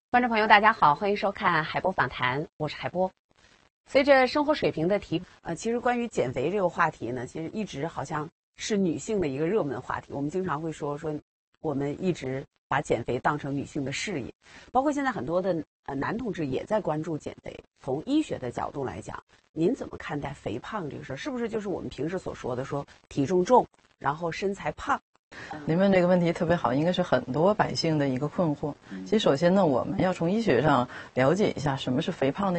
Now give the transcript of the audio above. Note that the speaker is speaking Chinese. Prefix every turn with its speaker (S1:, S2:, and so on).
S1: 观众朋友，大家好，欢迎收看海波访谈，我是海波。随着生活水平的提，其实关于减肥这个话题呢，其实一直好像是女性的一个热门话题。我们经常会说，我们一直把减肥当成女性的事业，包括现在很多的男同志也在关注减肥。从医学的角度来讲，您怎么看待肥胖这个事儿？是不是就是我们平时所说的说体重重，然后身材胖？
S2: 您问这个问题特别好，应该是很多百姓的一个困惑。其实首先呢，我们要从医学上了解一下什么是肥胖的